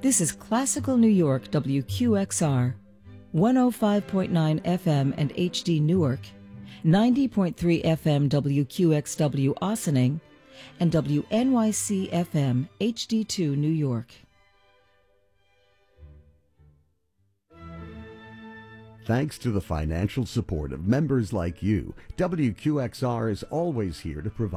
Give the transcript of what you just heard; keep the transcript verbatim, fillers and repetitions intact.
This is Classical New York W Q X R, one oh five point nine F M and H D Newark, ninety point three F M W Q X W Ossining, and W N Y C F M H D two New York. Thanks to the financial support of members like you, W Q X R is always here to provide